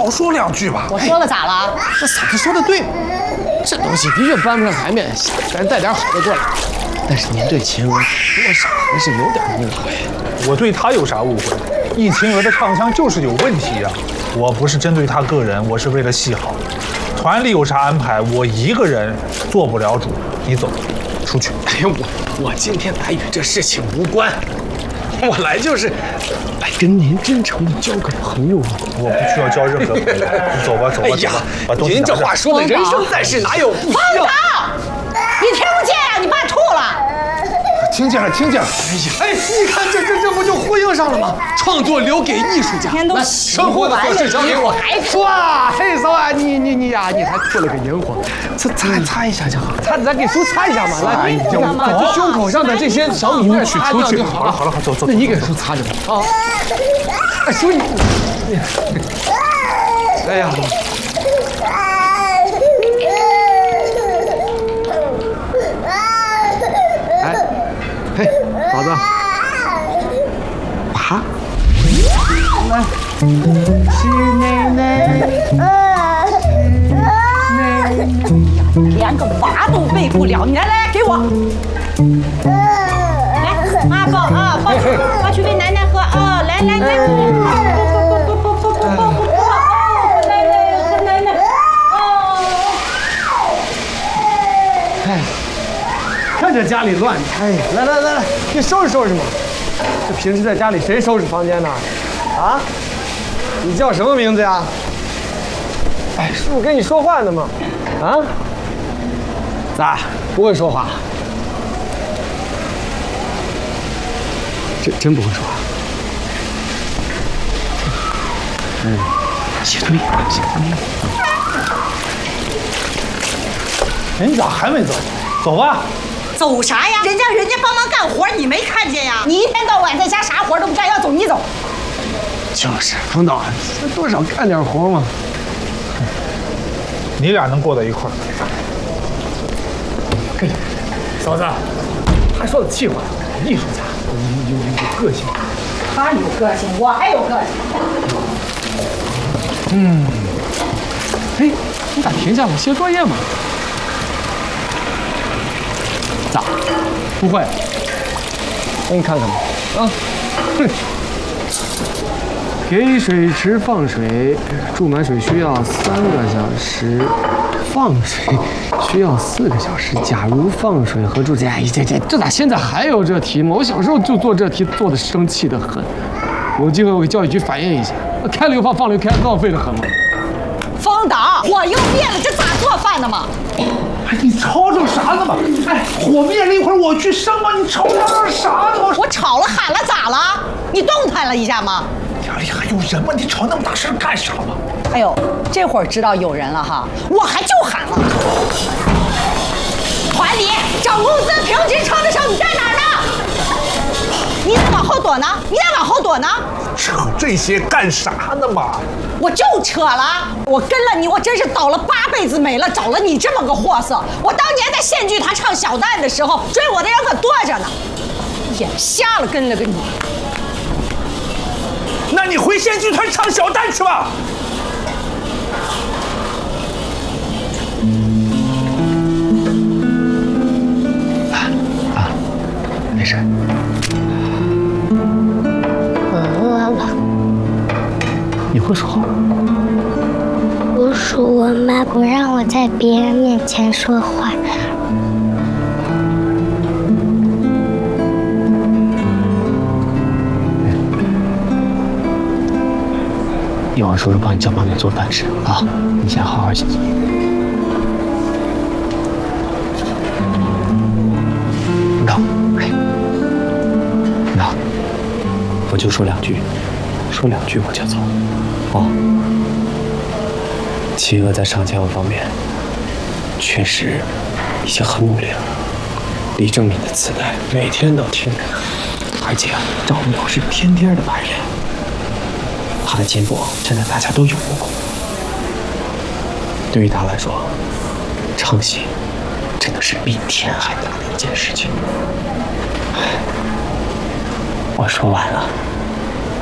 少说2句吧。 我说了咋了？ 这嫂子说的对，这东西的确搬不上台面，咱带点好的过来。但是您对秦娥多少还是有点误会。 我对她有啥误会？易秦娥的唱腔就是有问题呀。我不是针对她个人，我是为了戏好。团里有啥安排，我一个人做不了主。你走，出去。 哎呀，我今天来与这事情无关，我来就是来跟您真诚的交个朋友。 我不需要交任何朋友，你走吧，走吧，走吧，把东西拿着。 您这话说的，人生在世哪有不需要？ 方导，你听不见呀？你爸吐了。 听见了，听见了。 哎，你看这不就呼应上了吗？创作留给艺术家， 天都生活的琐事交给我。哇，嘿，嫂啊，你呀，你还吐了个萤火，擦一下就好。咱给叔擦一下嘛，来，把这胸口上的这些小米粒擦掉就好了。 好了，走。 那你给叔擦着吧。啊，哎，叔你，哎呀。嘿，嫂子，爬，来，是奶奶， 连个娃都喂不了，你来，给我。来，阿宝啊，抱去喂奶奶喝啊！来，不，奶奶，哦。 哎。看这家里乱，哎，来，你收拾收拾嘛。这平时在家里谁收拾房间呢？啊？你叫什么名字呀？哎，师傅跟你说话呢嘛。啊？咋不会说话？真不会说话。写作业。 哎，你咋还没走？走吧。 走啥呀？人家帮忙干活，你没看见呀？你一天到晚在家啥活都不干，要走你走。 就是冯导，多少干点活嘛。 你俩能过到一块儿？ 嘿，嫂子，他说的气话，艺术家有个性。 他有个性，我还有个性。 哎，你咋停下了？写作业嘛？咋？不会？给你看看吧。啊，哼。给水池放水，注满水需要3个小时，放水需要4个小时。假如放水和注哎，这咋现在还有这题吗？我小时候就做这题，做的生气的很。有机会我给教育局反映一下，开了又放，放了又开，浪费的很嘛。 方导，火又灭了，这咋做饭的嘛？ 哎，你吵吵啥呢嘛？哎，火灭了一会儿我去生嘛，你吵啥呢嘛？ 我吵了喊了咋了？你动弹了一下吗？ 家里还有人吗？你吵那么大声干啥嘛？ 哎呦，这会儿知道有人了哈，我还就喊了。团里涨工资评职称的时候你在哪儿呢？你在往后躲呢？ 扯这些干啥呢嘛？ 我就扯了，我跟了你，我真是倒了8辈子霉了，找了你这么个货色。我当年在县剧团唱小旦的时候，追我的人可多着呢，眼瞎了跟了个你。 那你回县剧团唱小旦去吧。 没事。 我饿了。 你会说话？ 我说我妈不让我在别人面前说话。 一会儿叔叔帮你叫妈妈做饭吃啊！你先好好休息。刚，那我就说2句，说2句我就走。哦，企鹅在唱腔方面确实已经很努力了。李正敏的磁带每天都听着，而且赵武老师天天的排练。他的进步真的大家都有目共睹。对于他来说，唱戏真的是比天还大的一件事情。我说完了。